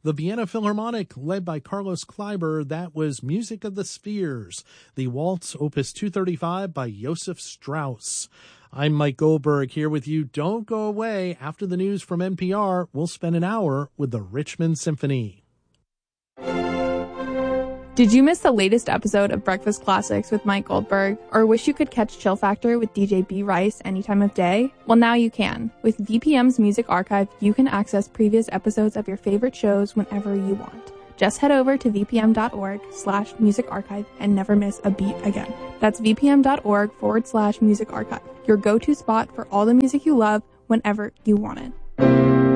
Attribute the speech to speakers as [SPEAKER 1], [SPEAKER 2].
[SPEAKER 1] The Vienna Philharmonic, led by Carlos Kleiber, that was Music of the Spheres, the Waltz Opus 235 by Joseph Strauss. I'm Mike Goldberg here with you. Don't go away. After the news from NPR, we'll spend an hour with the Richmond Symphony.
[SPEAKER 2] Did you miss the latest episode of Breakfast Classics with Mike Goldberg? Or wish you could catch Chill Factor with DJ B. Rice any time of day? Well, now you can. With VPM's Music Archive, you can access previous episodes of your favorite shows whenever you want. Just head over to vpm.org/music archive and never miss a beat again. That's vpm.org/music archive, your go-to spot for all the music you love whenever you want it.